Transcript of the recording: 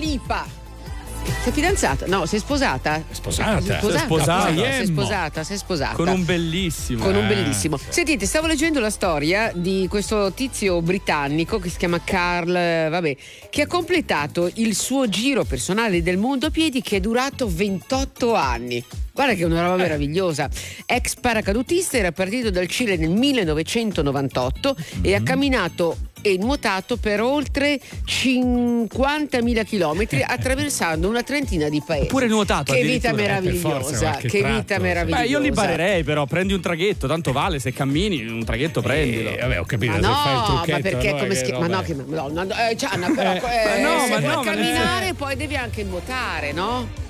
Lipa. Sei fidanzata? No, sei sposata? Sposata. Sei sposata. Con un bellissimo. Sentite, stavo leggendo la storia di questo tizio britannico che si chiama Carl, che ha completato il suo giro personale del mondo a piedi che è durato 28 anni. Guarda che è una roba meravigliosa. Ex paracadutista, era partito dal Cile nel 1998 e ha camminato e nuotato per oltre 50.000 chilometri attraversando una trentina di paesi. Pure nuotato. Che vita meravigliosa, Beh, io li barerei, però prendi un traghetto, tanto vale, se cammini un traghetto prendilo. Vabbè, ho capito, ma se no, fai il trucchetto, ma perché allora come che ma no, che Gianna, però, se puoi camminare poi devi anche nuotare, no?